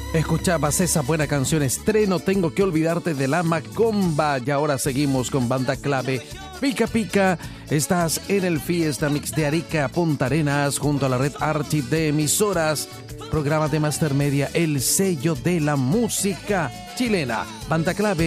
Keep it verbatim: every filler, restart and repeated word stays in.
Escuchabas esa buena canción estreno, Tengo que olvidarte, de la Macomba. Y ahora seguimos con banda clave, Pica Pica. Estás en el Fiesta Mix de Arica, Punta Arenas, junto a la red Archive de emisoras. Programa de Master Media, el sello de la música chilena. Banda clave.